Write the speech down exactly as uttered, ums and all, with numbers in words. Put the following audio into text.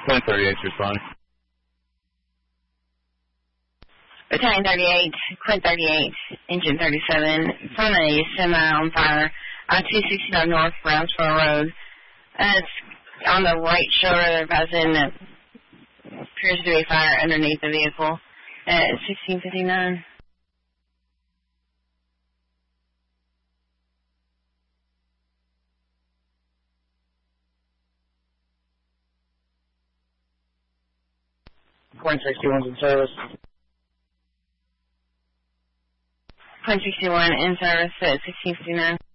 Quinn thirty-eight, responding. Battalion thirty-eight, Quinn thirty-eight, Engine thirty-seven, from a semi on fire on two sixty-nine North Brownsville Road. Uh, it's on the right shoulder, as in uh, appears to be a fire underneath the vehicle at sixteen fifty-nine. Quinn sixty-one's in service. Quinn sixty-one in service at sixteen fifty-nine.